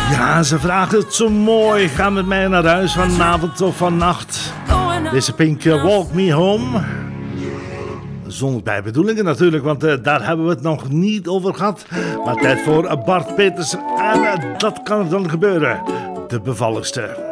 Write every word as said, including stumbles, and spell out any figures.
Ja, ze vragen het zo mooi. Ga met mij naar huis vanavond of vannacht. Deze Pink, uh, Walk Me Home. Zonder bijbedoelingen natuurlijk, want uh, daar hebben we het nog niet over gehad. Maar tijd voor uh, Bart Peters. En uh, dat kan er dan gebeuren. De bevalligste.